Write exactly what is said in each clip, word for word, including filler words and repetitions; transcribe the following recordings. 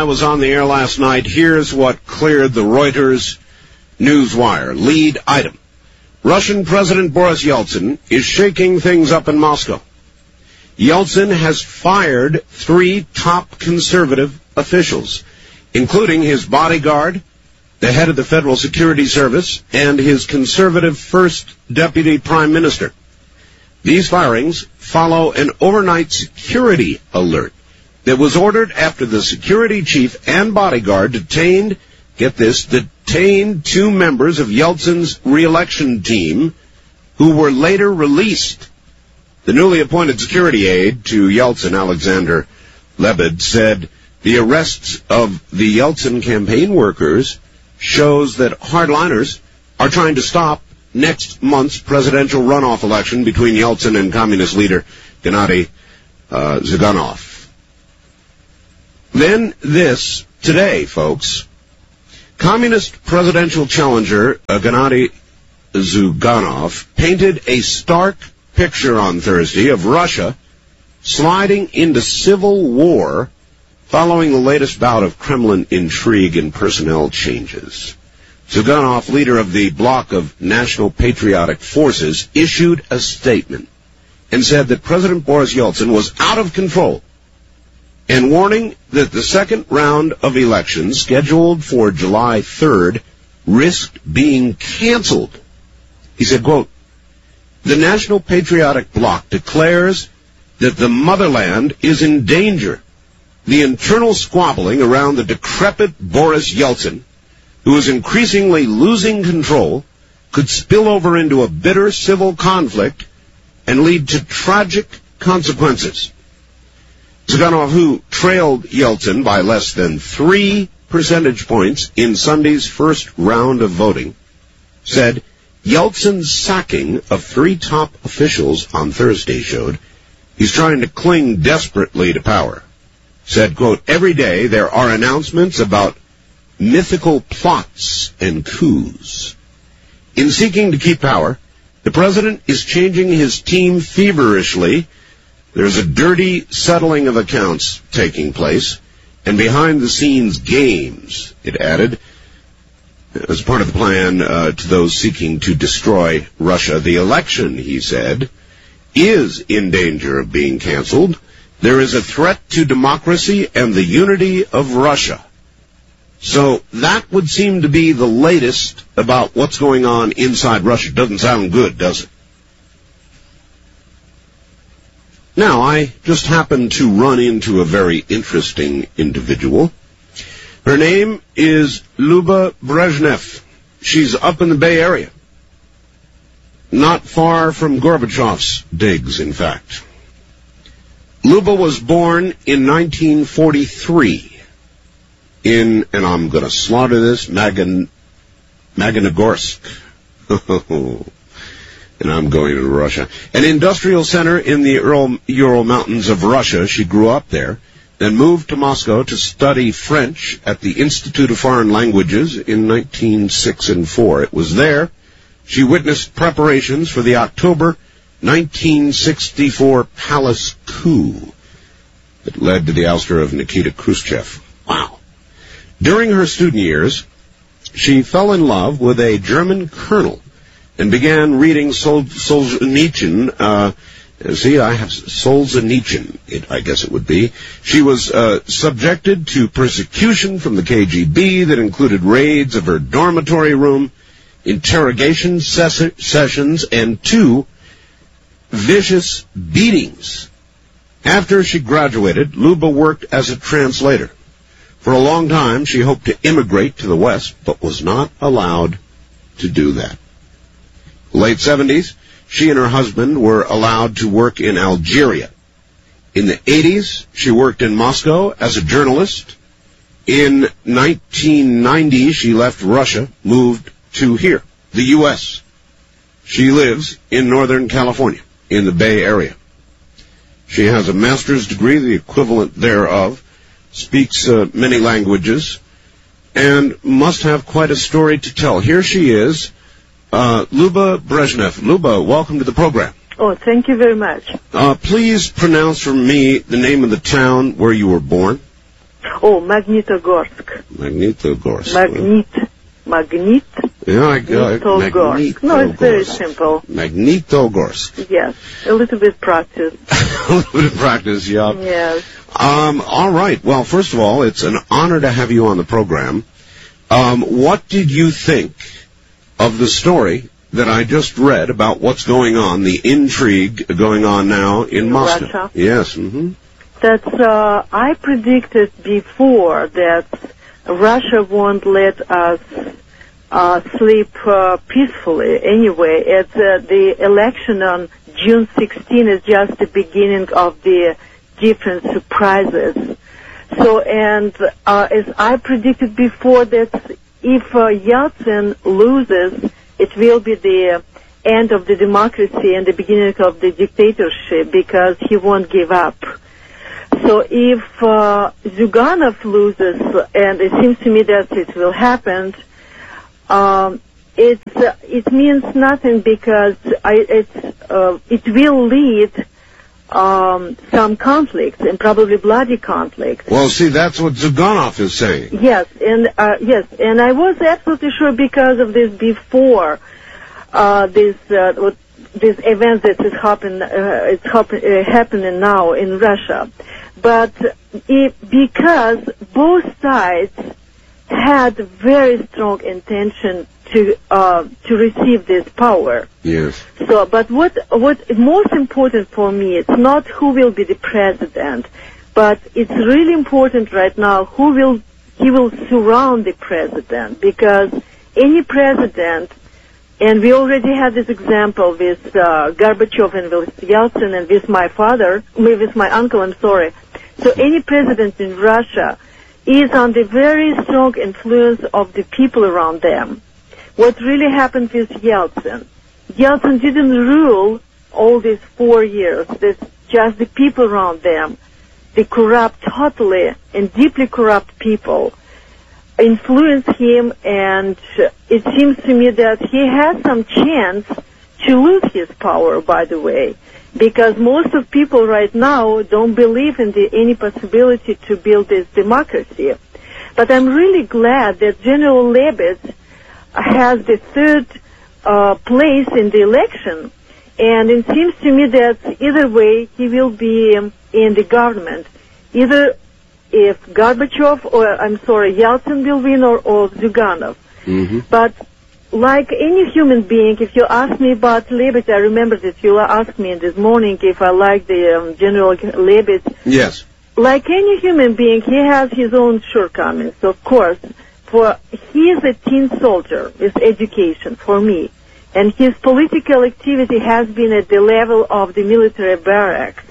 I was on the air last night, here's what cleared the Reuters newswire. Lead item. Russian President Boris Yeltsin is shaking things up in Moscow. Yeltsin has fired three top conservative officials, including his bodyguard, the head of the Federal Security Service, and his conservative first deputy prime minister. These firings follow an overnight security alert that was ordered after the security chief and bodyguard detained, get this, detained two members of Yeltsin's re-election team who were later released. The newly appointed security aide to Yeltsin, Alexander Lebed, said the arrests of the Yeltsin campaign workers shows that hardliners are trying to stop next month's presidential runoff election between Yeltsin and communist leader Gennady uh, Zyuganov. Then this, today, folks, communist presidential challenger uh, Gennady Zyuganov painted a stark picture on Thursday of Russia sliding into civil war following the latest bout of Kremlin intrigue and personnel changes. Zyuganov, leader of the bloc of National Patriotic Forces, issued a statement and said that President Boris Yeltsin was out of control, and warning that the second round of elections, scheduled for July third, risked being canceled. He said, quote, "The National Patriotic Bloc declares that the motherland is in danger. The internal squabbling around the decrepit Boris Yeltsin, who is increasingly losing control, could spill over into a bitter civil conflict and lead to tragic consequences." Zyuganov, who trailed Yeltsin by less than three percentage points in Sunday's first round of voting, said Yeltsin's sacking of three top officials on Thursday showed he's trying to cling desperately to power. Said, quote, "Every day there are announcements about mythical plots and coups. In seeking to keep power, the president is changing his team feverishly. There's a dirty settling of accounts taking place, and behind-the-scenes games," it added, as part of the plan uh, to those seeking to destroy Russia. The election, he said, is in danger of being canceled. There is a threat to democracy and the unity of Russia. So that would seem to be the latest about what's going on inside Russia. Doesn't sound good, does it? Now, I just happened to run into a very interesting individual. Her name is Luba Brezhnev. She's up in the Bay Area. Not far from Gorbachev's digs, in fact. Luba was born in nineteen forty-three in, and I'm going to slaughter this, Magan, Magnitogorsk. And I'm going to Russia. An industrial center in the Ural, Ural Mountains of Russia. She grew up there, then moved to Moscow to study French at the Institute of Foreign Languages in nineteen oh six and four. It was there she witnessed preparations for the October nineteen sixty-four palace coup that led to the ouster of Nikita Khrushchev. Wow. During her student years, she fell in love with a German colonel and began reading Sol- Solzhenitsyn. Uh, see, I have Solzhenitsyn, it, I guess it would be. She was uh, subjected to persecution from the K G B that included raids of her dormitory room, interrogation ses- sessions, and two vicious beatings. After she graduated, Luba worked as a translator. For a long time, she hoped to immigrate to the West, but was not allowed to do that. Late seventies, she and her husband were allowed to work in Algeria. In the eighties, she worked in Moscow as a journalist. In nineteen ninety, she left Russia, moved to here, the U S She lives in Northern California, in the Bay Area. She has a master's degree, the equivalent thereof, speaks uh, many languages, and must have quite a story to tell. Here she is, uh, Luba Brezhnev. Luba, welcome to the program. Oh, thank you very much. Uh, please pronounce for me the name of the town where you were born. Oh, Magnitogorsk. Magnitogorsk. Magnit. Magnit. Yeah, I got it. Magnitogorsk. No, it's very simple. Magnitogorsk. Yes, a little bit practice. A little bit of practice, yeah. Yes. Um, all right. Well, first of all, it's an honor to have you on the program. Um, what did you think of the story that I just read about what's going on, the intrigue going on now in, in Moscow? Russia? Yes. Mm-hmm. That's, uh, I predicted before that Russia won't let us uh, sleep uh, peacefully anyway. It's, uh, the election on June sixteenth is just the beginning of the different surprises. So, and uh, as I predicted before, that if uh, Yeltsin loses, it will be the end of the democracy and the beginning of the dictatorship, because he won't give up. So if uh, Zyuganov loses, and it seems to me that it will happen, um, it's, uh, it means nothing, because I, it's, uh, it will lead um, some conflicts, and probably bloody conflicts. Well, see, that's what Zyuganov is saying. Yes, and uh, yes, and I was absolutely sure because of this before uh, this uh, what, this event that is happen uh, it's happen, uh, happening now in Russia, but it, because both sides had very strong intention to uh, to receive this power. Yes. So, but what what most important for me, it's not who will be the president, but it's really important right now who will he will surround the president, because any president, and we already had this example with uh, Gorbachev and with Yeltsin and with my father, with my uncle. I'm sorry. So any president in Russia is under very strong influence of the people around them. What really happened with Yeltsin? Yeltsin didn't rule all these four years. There's just the people around them, the corrupt, totally and deeply corrupt people, influenced him, and it seems to me that he has some chance to lose his power, by the way, because most of people right now don't believe in the, any possibility to build this democracy. But I'm really glad that General Lebed has the third uh, place in the election, and it seems to me that either way he will be um, in the government. Either if Gorbachev or, I'm sorry, Yeltsin will win, or, or Zyuganov. Mm-hmm. But like any human being, if you ask me about Lebed, I remember that you asked me this morning if I like the um, General Lebed. Yes. Like any human being, he has his own shortcomings, of course. For he is a teen soldier with education, for me, and his political activity has been at the level of the military barracks.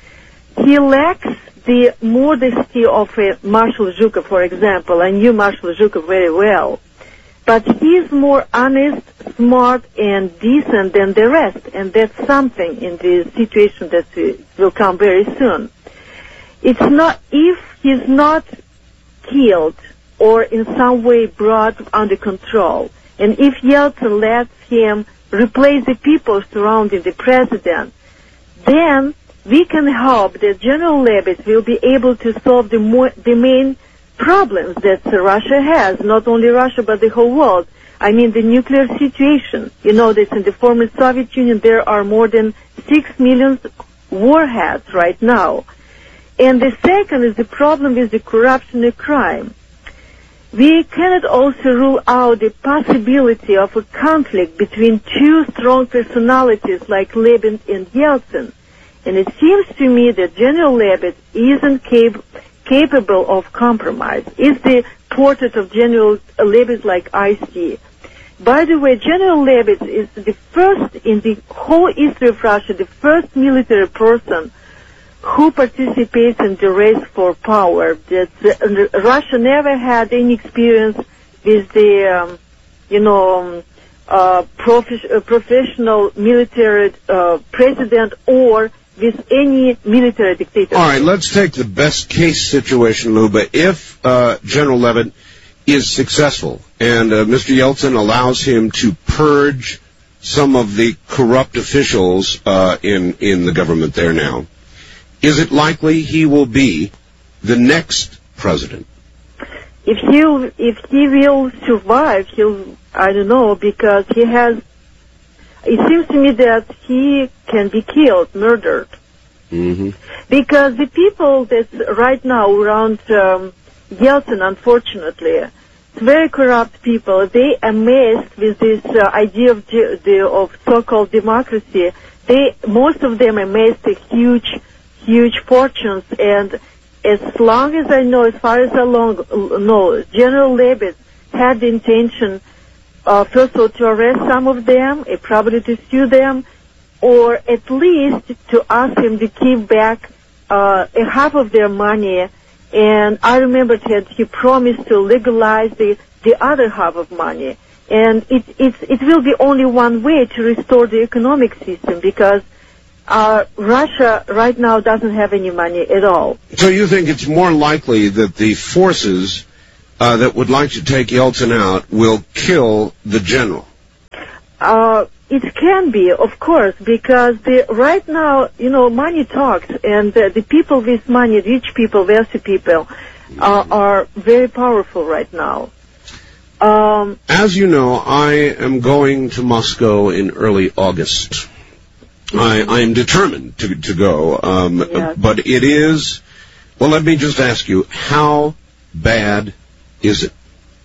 He lacks the modesty of a Marshal Zhukov, for example. I knew Marshal Zhukov very well, but he's more honest, smart, and decent than the rest, and that's something in the situation that will come very soon. It's not, if he's not killed or in some way brought under control, and if Yeltsin lets him replace the people surrounding the president, then we can hope that General Lebed will be able to solve the, more, the main problems that Russia has, not only Russia but the whole world. I mean the nuclear situation. You know that in the former Soviet Union there are more than six million warheads right now. And the second is the problem with the corruption and crime. We cannot also rule out the possibility of a conflict between two strong personalities like Lebed and Yeltsin. And it seems to me that General Lebed isn't cap- capable of compromise. It's the portrait of General Lebed like I see. By the way, General Lebed is the first in the whole history of Russia, the first military person who participates in the race for power. That uh, Russia never had any experience with the, um, you know, um, uh, prof- uh, professional military uh, president or with any military dictator. All right, let's take the best case situation, Luba. If uh, General Lebed is successful and uh, Mister Yeltsin allows him to purge some of the corrupt officials uh, in, in the government there now, is it likely he will be the next president? If he if he will survive, he'll I don't know, because he has. It seems to me that he can be killed, murdered, mm-hmm. because the people that's right now around um, Yeltsin, unfortunately, very corrupt people. They amazed with this uh, idea of ge- the, of so-called democracy. They most of them amassed a huge, huge fortunes, and as long as I know, as far as I long, know, General Lebed had the intention, uh, first of all, to arrest some of them, uh, probably to sue them, or at least to ask him to give back uh, a half of their money. And I remember that he promised to legalize the, the other half of money. And it, it's, it will be only one way to restore the economic system, because uh, Russia right now doesn't have any money at all. So you think it's more likely that the forces uh, that would like to take Yeltsin out will kill the general? Uh, it can be, of course, because the, right now, you know, money talks, and uh, the people with money, rich people, wealthy people, uh, are very powerful right now. Um, As you know, I am going to Moscow in early August. I, I am determined to, to go, um, yes. but it is, well, let me just ask you, how bad is it?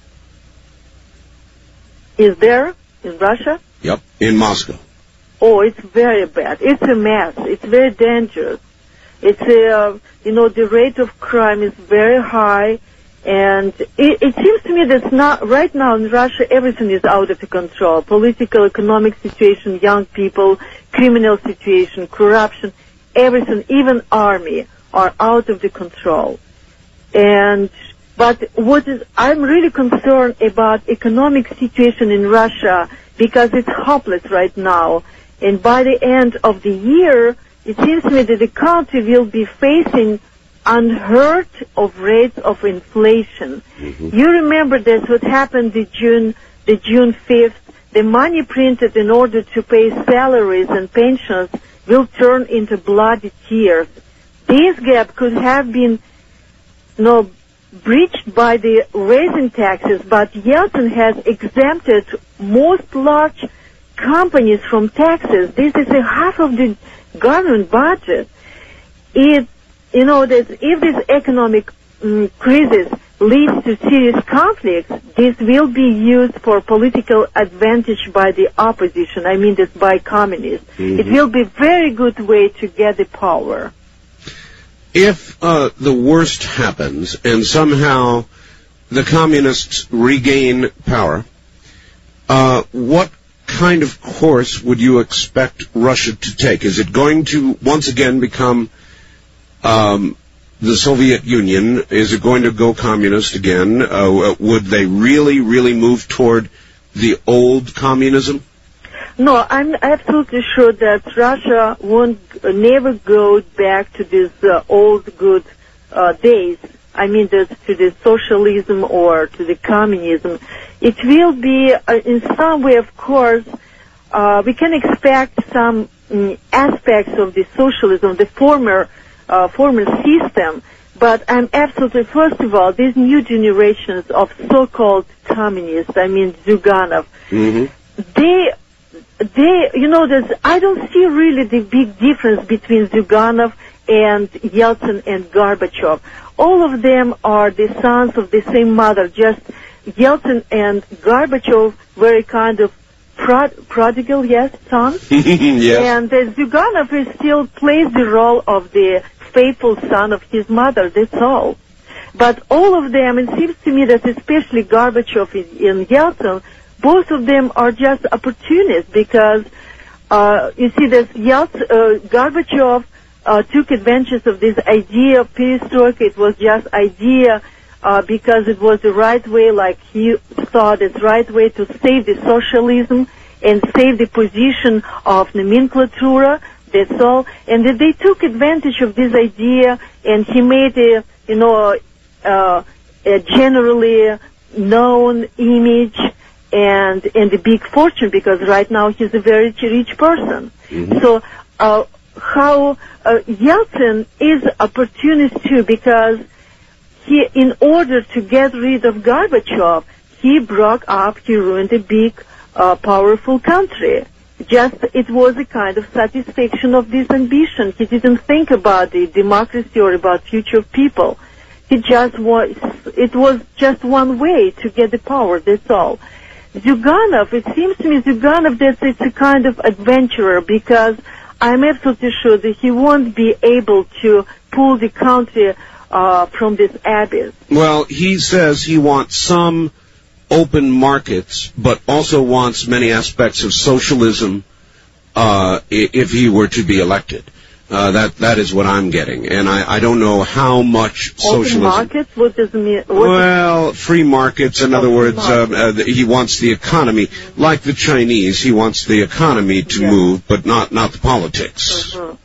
Is there in Russia? Yep, in Moscow. Oh, it's very bad. It's a mess. It's very dangerous. It's a, uh, you know, the rate of crime is very high, and it, it seems to me that not right now in Russia everything is out of control. Political, economic situation, young people, criminal situation, corruption, everything, even army are out of the control. And but what is I'm really concerned about economic situation in Russia, because it's hopeless right now. And by the end of the year, it seems to me that the country will be facing unheard of rates of inflation. Mm-hmm. You remember that what happened the June, the June fifth, the money printed in order to pay salaries and pensions will turn into bloody tears. This gap could have been, you know, breached by the raising taxes, but Yeltsin has exempted most large companies from taxes. This is a half of the government budget. It, you know, that if this economic um, crisis leads to serious conflicts, this will be used for political advantage by the opposition. I mean, this by communists. Mm-hmm. It will be a very good way to get the power. If uh, the worst happens and somehow the communists regain power, uh, what kind of course would you expect Russia to take? Is it going to once again become um, the Soviet Union? Is it going to go communist again? Uh, would they really, really move toward the old communism? No, I'm absolutely sure that Russia won't uh, never go back to these uh, old good uh, days. I mean, this, to the socialism or to the communism. It will be, uh, in some way, of course, uh, we can expect some um, aspects of the socialism, the former, uh, former system. But I'm absolutely, first of all, these new generations of so-called communists, I mean, Zyuganov, mm-hmm. they, They, you know, there's, I don't see really the big difference between Zyuganov and Yeltsin and Gorbachev. All of them are the sons of the same mother. Just Yeltsin and Gorbachev were a kind of prod, prodigal, yes, sons. Yes. And uh, Zyuganov is still plays the role of the faithful son of his mother. That's all. But all of them, it seems to me that especially Gorbachev and Yeltsin, both of them are just opportunists, because uh, you see, this Yeltsin, uh, Gorbachev uh, took advantage of this idea of perestroika. It was just idea uh, because it was the right way, like he thought it's right way to save the socialism and save the position of nomenclatura. That's all. And they took advantage of this idea, and he made a, you know, uh, a generally known image and and a big fortune, because right now he's a very rich person. Mm-hmm. So uh, how uh, Yeltsin is opportunist too, because he, in order to get rid of Gorbachev, he broke up, he ruined a big, uh, powerful country. Just, it was a kind of satisfaction of this ambition. He didn't think about the democracy or about future people. He just was, it was just one way to get the power, that's all. Zyuganov, it seems to me Zyuganov that it's a kind of adventurer, because I'm absolutely sure that he won't be able to pull the country uh, from this abyss. Well, he says he wants some open markets, but also wants many aspects of socialism uh, if he were to be elected. Uh, that that is what I'm getting, and I, I don't know how much socialism. Open markets? What does it mean? What well, free markets. In other words, uh, uh, he wants the economy, like the Chinese. He wants the economy to yeah. move, but not not the politics. Uh-huh.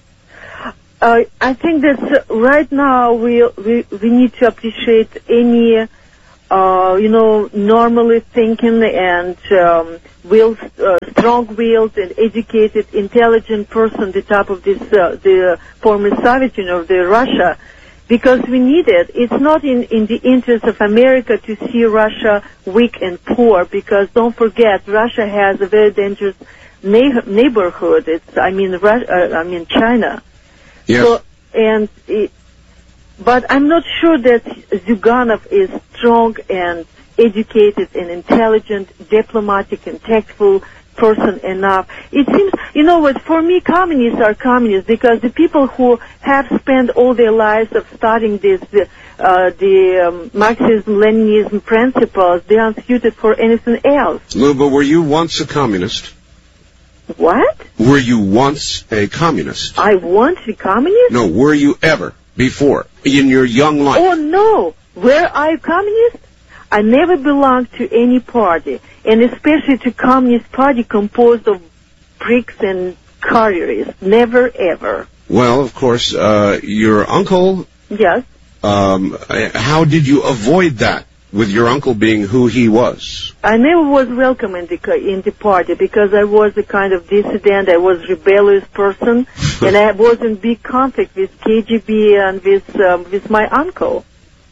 Uh, I think that uh, right now we, we we need to appreciate any, uh, you know, normally thinking and um, will, uh, strong-willed and educated, intelligent person, the top of this uh, the former Soviet Union or the Russia, because we need it. It's not in in the interest of America to see Russia weak and poor, because don't forget, Russia has a very dangerous na- neighborhood. It's I mean Russia, uh, I mean China. Yes. So, and it, but I'm not sure that Zyuganov is strong and educated and intelligent, diplomatic and tactful person enough. It seems, you know what, for me, communists are communists because the people who have spent all their lives of studying this, the, uh, the um, Marxism-Leninism principles, they aren't suited for anything else. Luba, were you once a communist? What? Were you once a communist? I once a communist? No, were you ever before in your young life? Oh, no. Were I a communist? I never belonged to any party, and especially to communist party composed of bricks and quarries. Never, ever. Well, of course, uh, your uncle... Yes. Um, how did you avoid that? With your uncle being who he was? I never was welcome in the in the party because I was a kind of dissident. I was a rebellious person, and I was in big conflict with K G B and with um, with my uncle.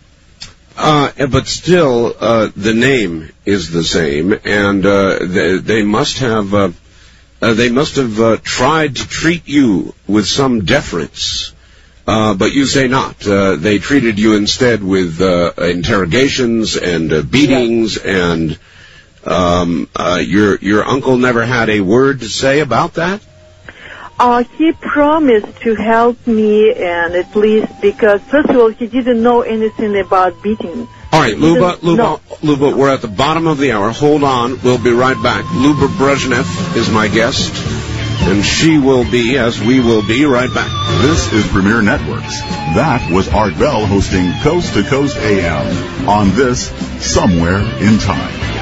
Uh, but still, uh, the name is the same, and uh, they, they must have uh, uh, they must have uh, tried to treat you with some deference. Uh, but you say not. Uh, they treated you instead with uh, interrogations and uh, beatings, yeah. and um, uh, your your uncle never had a word to say about that? Uh, he promised to help me, and at least because, first of all, he didn't know anything about beating. All right, Luba, Luba, no. Luba, we're at the bottom of the hour. Hold on. We'll be right back. Luba Brezhnev is my guest. And she will be, as we will be, right back. This is Premier Networks. That was Art Bell hosting Coast to Coast A M on this Somewhere in Time.